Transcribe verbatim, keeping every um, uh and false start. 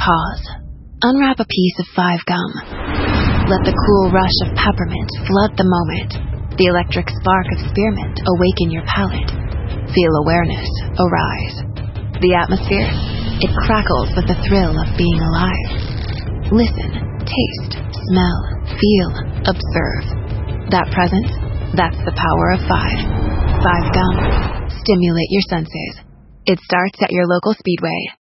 Pause. Unwrap a piece of five gum. Let the cool rush of peppermint flood the moment. The electric spark of spearmint awaken your palate. Feel awareness arise. The atmosphere, it crackles with the thrill of being alive. Listen, taste, smell, feel, observe. That presence, that's the power of five. Five gum. Stimulate your senses. It starts at your local Speedway.